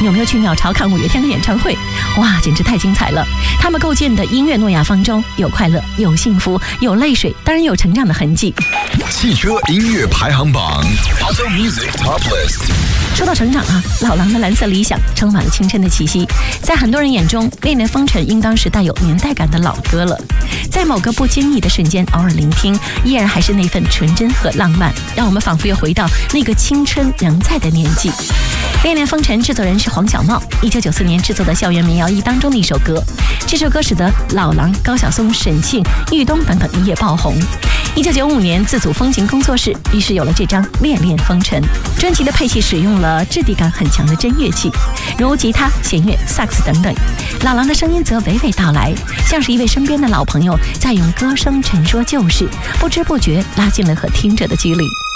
你有没有去鸟巢看五月天的演唱会？哇，简直太精彩了！他们构建的音乐诺亚方舟，有快乐，有幸福，有泪水，当然有成长的痕迹。 汽车音乐排行榜 Auto Music Top List。 说到成长啊，老狼的蓝色理想充满了青春的气息，在很多人眼中，恋恋风尘应当是带有年代感的老歌了。在某个不经意的瞬间，偶尔聆听，依然还是那份纯真和浪漫，让我们仿佛又回到那个青春仍在的年纪。恋恋风尘制作人是黄小茂，1994年制作的校园民谣一当中的一首歌。这首歌使得老狼、高晓松、沈庆、玉东等等一夜爆红。1995年自组风行工作室，于是有了这张《恋恋风尘》专辑的配器，使用了质地感很强的真乐器，如吉他、弦乐、萨克斯等等。老狼的声音则娓娓道来，像是一位身边的老朋友，在用歌声陈说旧事，不知不觉拉近了和听者的距离。